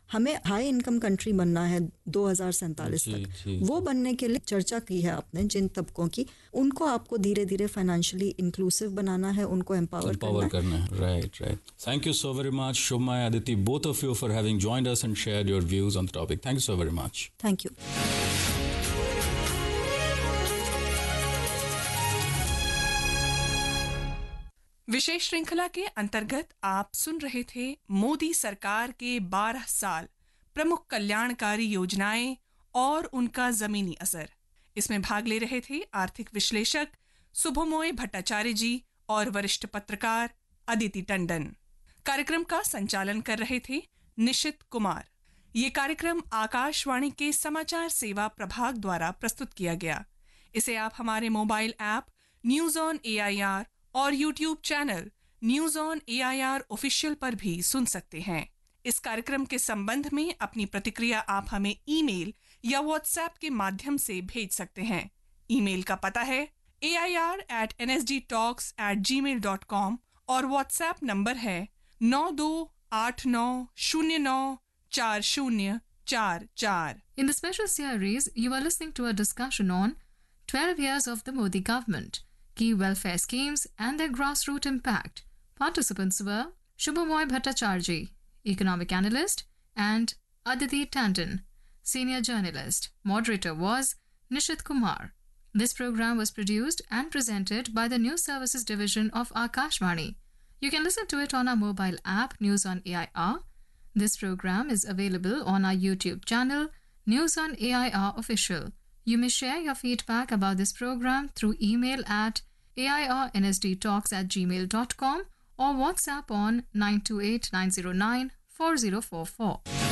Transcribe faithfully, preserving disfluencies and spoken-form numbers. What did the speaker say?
हमें high income country बनना है दो हज़ार सैंतालीस तक। जी, वो बनने के लिए चर्चा की है आपने जिन तबकों की, उनको आपको धीरे धीरे फाइनेंशियली इंक्लूसिव बनाना है, उनको एम्पावर करना, करना है। Right right thank you so very much शुभमा, Aditi, both of you for having joined us and shared your views on the topic. Thank you so very much. Thank you. विशेष श्रृंखला के अंतर्गत आप सुन रहे थे मोदी सरकार के बारह साल, प्रमुख कल्याणकारी योजनाएं और उनका जमीनी असर। इसमें भाग ले रहे थे आर्थिक विश्लेषक सुभोमोय भट्टाचार्य जी और वरिष्ठ पत्रकार अदिति टंडन। कार्यक्रम का संचालन कर रहे थे निशित कुमार। ये कार्यक्रम आकाशवाणी के समाचार सेवा प्रभाग द्वारा प्रस्तुत किया गया। इसे आप हमारे mobile app news on A I R और YouTube channel news on A I R official पर भी सुन सकते हैं। इस कार्यक्रम के संबंध में अपनी प्रतिक्रिया आप हमें ईमेल या व्हाट्सएप के माध्यम से भेज सकते हैं। ईमेल का पता है ए I R eight N S D talks eight ji mail dot com और व्हाट्सएप नंबर है नौ दो आठ नौ शून्य नौ चार शून्य चार चार। In the special series, you are listening to a discussion on twelve years of the Modi government, key welfare schemes and their grassroots impact. Participants were Shubhamoy Bhattacharjee, economic analyst, and Aditi Tandon, senior journalist. Moderator was Nishit Kumar. This program was produced and presented by the News Services Division of Akashvani. You can listen to it on our mobile app News on A I R. This program is available on our YouTube channel News on A I R Official. You may share your feedback about this program through email at A I R N S D talks at gmail dot com or WhatsApp on nine two eight nine zero nine four zero four four.